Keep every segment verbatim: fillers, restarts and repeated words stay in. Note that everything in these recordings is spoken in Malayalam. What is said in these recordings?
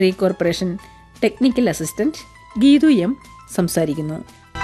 Corporation technical assistant Geethu M സംസാരിക്കുന്നു.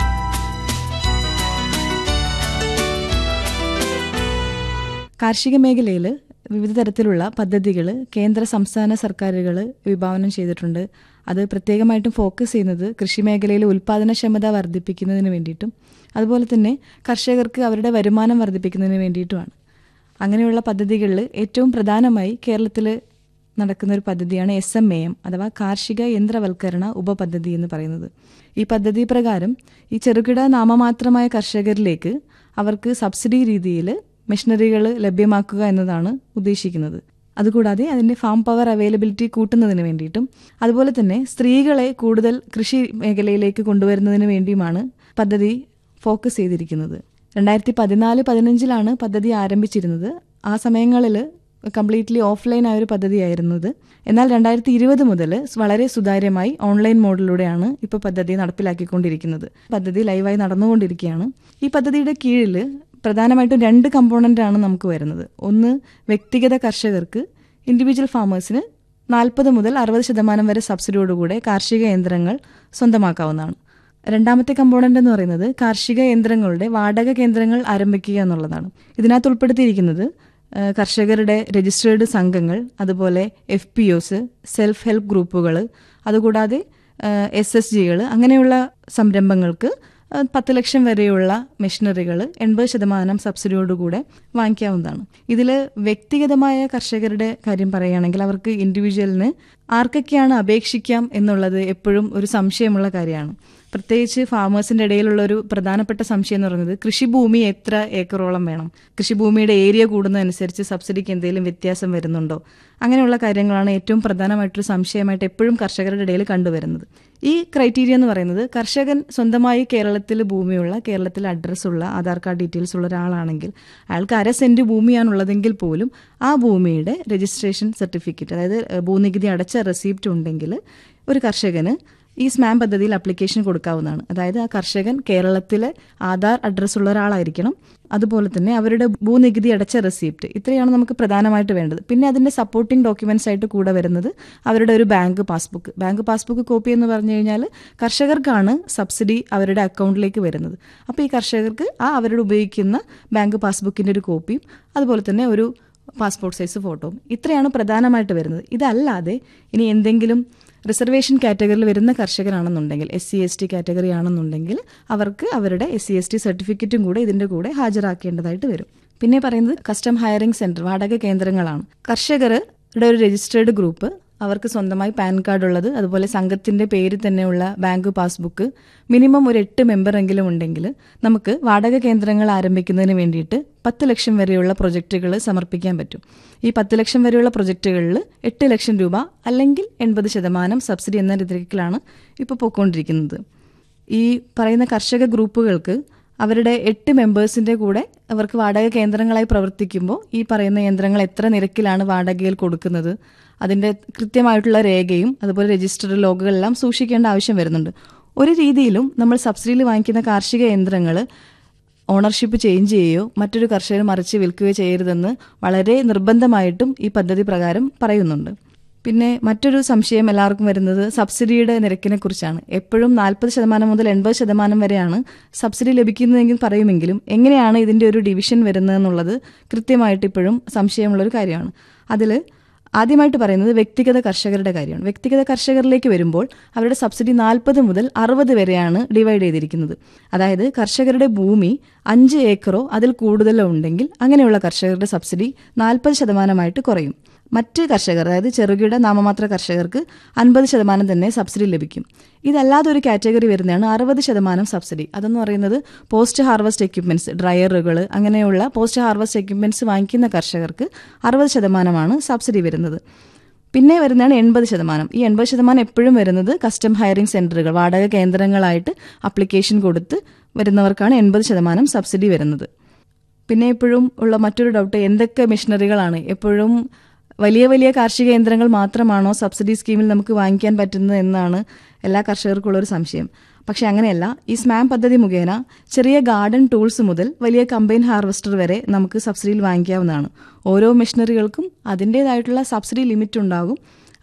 കാർഷിക മേഖലയിൽ വിവിധ തരത്തിലുള്ള പദ്ധതികൾ കേന്ദ്ര സംസ്ഥാന സർക്കാരുകൾ വിഭാവനം ചെയ്തിട്ടുണ്ട്. അത് പ്രത്യേകമായിട്ടും ഫോക്കസ് ചെയ്യുന്നത് കൃഷി മേഖലയിലെ ഉൽപ്പാദനക്ഷമത വർദ്ധിപ്പിക്കുന്നതിന് വേണ്ടിയിട്ടും അതുപോലെ തന്നെ കർഷകർക്ക് അവരുടെ വരുമാനം വർദ്ധിപ്പിക്കുന്നതിന് വേണ്ടിയിട്ടുമാണ്. അങ്ങനെയുള്ള പദ്ധതികളിൽ ഏറ്റവും പ്രധാനമായി കേരളത്തിൽ നടക്കുന്ന ഒരു പദ്ധതിയാണ് എസ് എം എ എം അഥവാ കാർഷിക യന്ത്രവൽക്കരണ ഉപപദ്ധതി എന്ന് പറയുന്നത്. ഈ പദ്ധതി പ്രകാരം ഈ ചെറുകിട നാമമാത്രമായ കർഷകരിലേക്ക് അവർക്ക് സബ്സിഡി രീതിയിൽ മെഷീനറികൾ ലഭ്യമാക്കുക എന്നതാണ് ഉദ്ദേശിക്കുന്നത്. അതുകൂടാതെ അതിൻ്റെ ഫാം പവർ അവൈലബിലിറ്റി കൂട്ടുന്നതിന് വേണ്ടിയിട്ടും അതുപോലെ തന്നെ സ്ത്രീകളെ കൂടുതൽ കൃഷി മേഖലയിലേക്ക് കൊണ്ടുവരുന്നതിന് വേണ്ടിയുമാണ് പദ്ധതി ഫോക്കസ് ചെയ്തിരിക്കുന്നത്. രണ്ടായിരത്തി പതിനാല് പതിനഞ്ചിലാണ് പദ്ധതി ആരംഭിച്ചിരുന്നത്. ആ സമയങ്ങളിൽ കംപ്ലീറ്റ്ലി ഓഫ്ലൈൻ ആയ ഒരു പദ്ധതിയായിരുന്നത്. എന്നാൽ രണ്ടായിരത്തി ഇരുപത് മുതൽ വളരെ സുതാര്യമായി ഓൺലൈൻ മോഡിലൂടെയാണ് ഇപ്പോൾ പദ്ധതി നടപ്പിലാക്കിക്കൊണ്ടിരിക്കുന്നത്. പദ്ധതി ലൈവായി നടന്നുകൊണ്ടിരിക്കുകയാണ്. ഈ പദ്ധതിയുടെ കീഴിൽ പ്രധാനമായിട്ടും രണ്ട് കമ്പോണൻ്റ് ആണ് നമുക്ക് വരുന്നത്. ഒന്ന്, വ്യക്തിഗത കർഷകർക്ക് ഇൻഡിവിജ്വൽ ഫാമേഴ്സിന് നാൽപ്പത് മുതൽ അറുപത് ശതമാനം വരെ സബ്സിഡിയോടുകൂടെ കാർഷിക യന്ത്രങ്ങൾ സ്വന്തമാക്കാവുന്നതാണ്. രണ്ടാമത്തെ കമ്പോണൻ്റ് എന്ന് പറയുന്നത് കാർഷിക യന്ത്രങ്ങളുടെ വാടക കേന്ദ്രങ്ങൾ ആരംഭിക്കുക എന്നുള്ളതാണ്. ഇതിനകത്ത് ഉൾപ്പെടുത്തിയിരിക്കുന്നത് കർഷകരുടെ രജിസ്റ്റേർഡ് സംഘങ്ങൾ, അതുപോലെ എഫ് പി ഒസ്, സെൽഫ് ഹെൽപ്പ് ഗ്രൂപ്പുകൾ, അതുകൂടാതെ എസ് എസ് ജികൾ, അങ്ങനെയുള്ള സംരംഭങ്ങൾക്ക് പത്ത് ലക്ഷം വരെയുള്ള മെഷീനറികൾ എൺപത് ശതമാനം സബ്സിഡിയോടുകൂടെ വാങ്ങിക്കാവുന്നതാണ്. ഇതിൽ വ്യക്തിഗതമായ കർഷകരുടെ കാര്യം പറയുകയാണെങ്കിൽ അവർക്ക് ഇൻഡിവിജ്വലിന് ആർക്കൊക്കെയാണ് അപേക്ഷിക്കാം എന്നുള്ളത് എപ്പോഴും ഒരു സംശയമുള്ള കാര്യമാണ്. പ്രത്യേകിച്ച് ഫാമേഴ്സിൻ്റെ ഇടയിലുള്ള ഒരു പ്രധാനപ്പെട്ട സംശയം എന്ന് പറയുന്നത് കൃഷിഭൂമി എത്ര ഏക്കറോളം വേണം, കൃഷിഭൂമിയുടെ ഏരിയ കൂടുന്നതനുസരിച്ച് സബ്സിഡിക്ക് എന്തെങ്കിലും വ്യത്യാസം വരുന്നുണ്ടോ, അങ്ങനെയുള്ള കാര്യങ്ങളാണ് ഏറ്റവും പ്രധാനമായിട്ടൊരു സംശയമായിട്ട് എപ്പോഴും കർഷകരുടെ ഇടയിൽ കണ്ടുവരുന്നത്. ഈ ക്രൈറ്റീരിയ എന്ന് പറയുന്നത് കർഷകൻ സ്വന്തമായി കേരളത്തിൽ ഭൂമിയുള്ള, കേരളത്തിൽ അഡ്രസ്സുള്ള, ആധാർ കാർഡ് ഡീറ്റെയിൽസ് ഉള്ള ഒരാളാണെങ്കിൽ അയാൾക്ക് അര സെൻറ്റ് ഭൂമിയാണുള്ളതെങ്കിൽ പോലും ആ ഭൂമിയുടെ രജിസ്ട്രേഷൻ സർട്ടിഫിക്കറ്റ്, അതായത് ഭൂനികുതി അടച്ച റെസിപ്റ്റ് ഉണ്ടെങ്കിൽ ഒരു കർഷകന് ഈ സ്മാം പദ്ധതിയിൽ അപ്ലിക്കേഷൻ കൊടുക്കാവുന്നതാണ്. അതായത് ആ കർഷകൻ കേരളത്തിലെ ആധാർ അഡ്രസ്സുള്ള ഒരാളായിരിക്കണം. അതുപോലെ തന്നെ അവരുടെ ഭൂനികുതി അടച്ച റെസിപ്റ്റ്, ഇത്രയാണ് നമുക്ക് പ്രധാനമായിട്ട് വേണ്ടത്. പിന്നെ അതിൻ്റെ സപ്പോർട്ടിംഗ് ഡോക്യുമെന്റ്സ് ആയിട്ട് കൂടെ വരുന്നത് അവരുടെ ഒരു bank passbook. Bank passbook copy എന്ന് പറഞ്ഞു കഴിഞ്ഞാൽ കർഷകർക്കാണ് സബ്സിഡി അവരുടെ അക്കൗണ്ടിലേക്ക് വരുന്നത്. അപ്പോൾ ഈ കർഷകർക്ക് ആ അവരുടെ ഉപയോഗിക്കുന്ന ബാങ്ക് പാസ്ബുക്കിൻ്റെ ഒരു കോപ്പിയും അതുപോലെ തന്നെ ഒരു പാസ്പോർട്ട് സൈസ് ഫോട്ടോയും, ഇത്രയാണ് പ്രധാനമായിട്ട് വരുന്നത്. ഇതല്ലാതെ ഇനി എന്തെങ്കിലും റിസർവേഷൻ കാറ്റഗറിയിൽ വരുന്ന കർഷകരാണെന്നുണ്ടെങ്കിൽ, S C S T category ആണെന്നുണ്ടെങ്കിൽ അവർക്ക് അവരുടെ എസ് സി എസ് ടി സർട്ടിഫിക്കറ്റും കൂടെ ഇതിൻ്റെ കൂടെ ഹാജരാക്കേണ്ടതായിട്ട് വരും. പിന്നെ പറയുന്നത് കസ്റ്റം ഹയറിംഗ് സെൻറ്റർ, വാടക കേന്ദ്രങ്ങളാണ്. കർഷകരുടെ ഒരു രജിസ്റ്റേർഡ് ഗ്രൂപ്പ്, അവർക്ക് സ്വന്തമായി പാൻ കാർഡ് ഉള്ളത്, അതുപോലെ സംഘത്തിൻ്റെ പേര് തന്നെയുള്ള ബാങ്ക് പാസ്ബുക്ക്, മിനിമം ഒരു എട്ട് മെമ്പറെങ്കിലും ഉണ്ടെങ്കിൽ നമുക്ക് വാടക കേന്ദ്രങ്ങൾ ആരംഭിക്കുന്നതിന് വേണ്ടിയിട്ട് പത്ത് ലക്ഷം വരെയുള്ള പ്രൊജക്റ്റുകൾ സമർപ്പിക്കാൻ പറ്റും. ഈ പത്ത് ലക്ഷം വരെയുള്ള പ്രൊജക്റ്റുകളിൽ എട്ട് ലക്ഷം രൂപ അല്ലെങ്കിൽ എൺപത് ശതമാനം സബ്സിഡി എന്ന രീതിയിലാണ് ഇപ്പോൾ പോയിക്കൊണ്ടിരിക്കുന്നത്. ഈ പറയുന്ന കർഷക ഗ്രൂപ്പുകൾക്ക് അവരുടെ എട്ട് മെമ്പേഴ്സിൻ്റെ കൂടെ അവർക്ക് വാടക കേന്ദ്രങ്ങളായി പ്രവർത്തിക്കുമ്പോൾ ഈ പറയുന്ന യന്ത്രങ്ങൾ എത്ര നിരക്കിലാണ് വാടകയിൽ കൊടുക്കുന്നത്, അതിൻ്റെ കൃത്യമായിട്ടുള്ള രേഖയും അതുപോലെ രജിസ്റ്റർ ലോഗുകളെല്ലാം സൂക്ഷിക്കേണ്ട ആവശ്യം വരുന്നുണ്ട്. ഒരു രീതിയിലും നമ്മൾ സബ്സിഡിയിൽ വാങ്ങിക്കുന്ന കാർഷിക യന്ത്രങ്ങൾ ഓണർഷിപ്പ് ചേഞ്ച് ചെയ്യുകയോ മറ്റൊരു കർഷകർ മറിച്ച് വിൽക്കുകയോ ചെയ്യരുതെന്ന് വളരെ നിർബന്ധമായിട്ടും ഈ പദ്ധതി പ്രകാരം പറയുന്നുണ്ട്. പിന്നെ മറ്റൊരു സംശയം എല്ലാവർക്കും വരുന്നത് സബ്സിഡിയുടെ നിരക്കിനെ കുറിച്ചാണ്. എപ്പോഴും നാൽപ്പത് ശതമാനം മുതൽ എൺപത് ശതമാനം വരെയാണ് സബ്സിഡി ലഭിക്കുന്നതെങ്കിൽ പറയുമെങ്കിലും എങ്ങനെയാണ് ഇതിൻ്റെ ഒരു ഡിവിഷൻ വരുന്നതെന്നുള്ളത് കൃത്യമായിട്ട് ഇപ്പോഴും സംശയമുള്ളൊരു കാര്യമാണ്. അതിൽ ആദ്യമായിട്ട് പറയുന്നത് വ്യക്തിഗത കർഷകരുടെ കാര്യമാണ്. വ്യക്തിഗത കർഷകരിലേക്ക് വരുമ്പോൾ അവരുടെ സബ്സിഡി നാൽപ്പത് മുതൽ അറുപത് വരെയാണ് ഡിവൈഡ് ചെയ്തിരിക്കുന്നത്. അതായത് കർഷകരുടെ ഭൂമി അഞ്ച് ഏക്കറോ അതിൽ കൂടുതലോ ഉണ്ടെങ്കിൽ അങ്ങനെയുള്ള കർഷകരുടെ സബ്സിഡി നാൽപ്പത് ശതമാനമായിട്ട് കുറയും. മറ്റ് കർഷകർ, അതായത് ചെറുകിട നാമമാത്ര കർഷകർക്ക് അൻപത് ശതമാനം തന്നെ സബ്സിഡി ലഭിക്കും. ഇതല്ലാതെ ഒരു കാറ്റഗറി വരുന്നതാണ് അറുപത് ശതമാനം സബ്സിഡി. അതെന്ന് പറയുന്നത് പോസ്റ്റ് ഹാർവസ്റ്റ് എക്യുപ്മെന്റ്സ്, ഡ്രയറുകൾ, അങ്ങനെയുള്ള പോസ്റ്റ് ഹാർവസ്റ്റ് എക്യുപ്മെന്റ്സ് വാങ്ങിക്കുന്ന കർഷകർക്ക് അറുപത് ശതമാനമാണ് സബ്സിഡി വരുന്നത്. പിന്നെ വരുന്നതാണ് എൺപത് ശതമാനം. ഈ എൺപത് ശതമാനം എപ്പോഴും വരുന്നത് കസ്റ്റം ഹയറിംഗ് സെന്ററുകൾ, വാടക കേന്ദ്രങ്ങളായിട്ട് അപ്ലിക്കേഷൻ കൊടുത്ത് വരുന്നവർക്കാണ് എൺപത് ശതമാനം സബ്സിഡി വരുന്നത്. പിന്നെ എപ്പോഴും ഉള്ള മറ്റൊരു ഡൗട്ട്, എന്തൊക്കെ മെഷീനറികളാണ്, എപ്പോഴും വലിയ വലിയ കാർഷിക യന്ത്രങ്ങൾ മാത്രമാണോ സബ്സിഡി സ്കീമിൽ നമുക്ക് വാങ്ങിക്കാൻ പറ്റുന്നത് എന്നാണ് എല്ലാ കർഷകർക്കുള്ളൊരു സംശയം. പക്ഷെ അങ്ങനെയല്ല. ഈ സ്മാം പദ്ധതി മുഖേന ചെറിയ ഗാർഡൻ ടൂൾസ് മുതൽ വലിയ കമ്പൈൻ ഹാർവസ്റ്റർ വരെ നമുക്ക് സബ്സിഡിയിൽ വാങ്ങിക്കാവുന്നതാണ്. ഓരോ മെഷീനറികൾക്കും അതിൻ്റേതായിട്ടുള്ള സബ്സിഡി ലിമിറ്റ് ഉണ്ടാകും.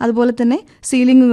അതുപോലെ തന്നെ സീലിംഗുകൾ